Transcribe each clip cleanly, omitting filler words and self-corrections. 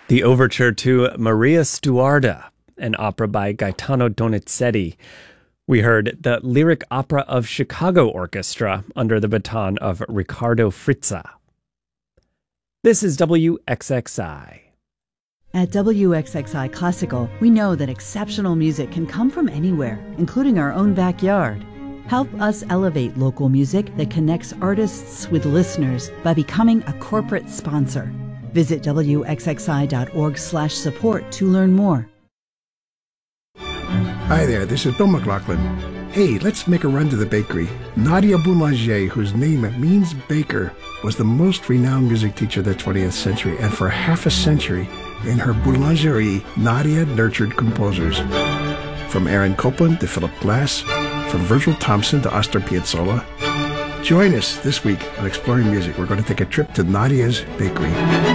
The overture to Maria Stuarda, an opera by Gaetano Donizetti. We heard the Lyric Opera of Chicago Orchestra under the baton of Riccardo Frizza. This is WXXI. At WXXI Classical, we know that exceptional music can come from anywhere, including our own backyard. Help us elevate local music that connects artists with listeners by becoming a corporate sponsor. Visit wxxi.org/support to learn more. Hi there, this is Bill McLaughlin. Hey, let's make a run to the bakery. Nadia Boulanger, whose name means baker, was the most renowned music teacher of the 20th century, and for half a century, in her boulangerie, Nadia nurtured composers. From Aaron Copland to Philip Glass, from Virgil Thompson to Astor Piazzolla. Join us this week on Exploring Music. We're going to take a trip to Nadia's Bakery.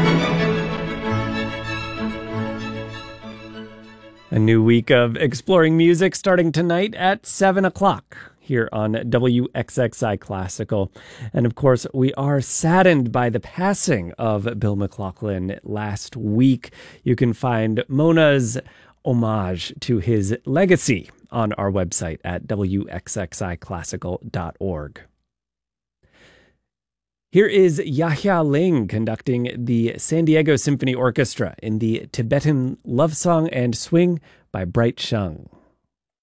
A new week of Exploring Music starting tonight at 7 o'clock here on WXXI Classical. And of course, we are saddened by the passing of Bill McLaughlin last week. You can find Mona's homage to his legacy on our website at wxxiclassical.org. Here is Yahya Ling conducting the San Diego Symphony Orchestra in the Tibetan Love Song and Swing by Bright Sheng.